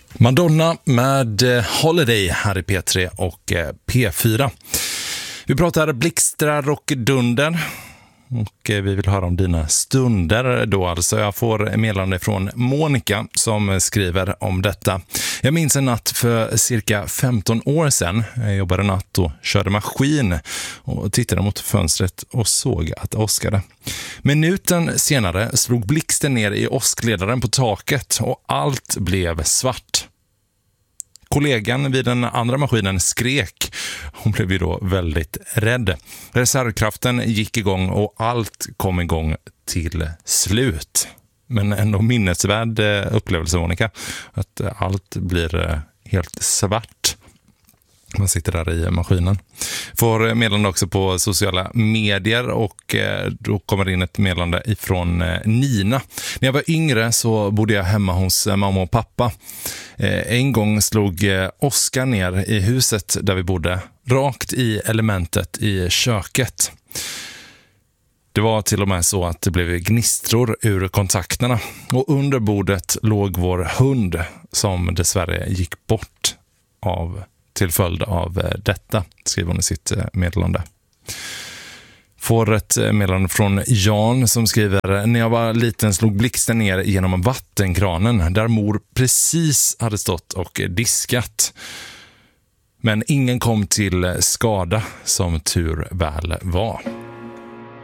Madonna med Holiday här i P3 och P4. Vi pratar blixtrar och dunder. Och vi vill höra om dina stunder då. Alltså jag får meddelande från Monica som skriver om detta. Jag minns en natt för cirka 15 år sedan. Jag jobbade natt och körde maskin och tittade mot fönstret och såg att det åskade. Minuten senare slog blixten ner i åskledaren på taket och allt blev svart. Kollegan vid den andra maskinen skrek. Hon blev ju då väldigt rädd. Reservkraften gick igång och allt kom igång till slut. Men ändå minnesvärd upplevelse, Monica. Att allt blir helt svart. Man sitter där i maskinen. Får meddelande också på sociala medier och då kommer det in ett meddelande ifrån Nina. När jag var yngre så bodde jag hemma hos mamma och pappa. En gång slog Oskar ner i huset där vi bodde, rakt i elementet i köket. Det var till och med så att det blev gnistror ur kontakterna och under bordet låg vår hund som dessvärre gick bort till följd av detta, skriver hon i sitt meddelande. Får ett meddelande från Jan som skriver: när jag var liten slog blixten ner genom vattenkranen där mor precis hade stått och diskat. Men ingen kom till skada, som tur väl var.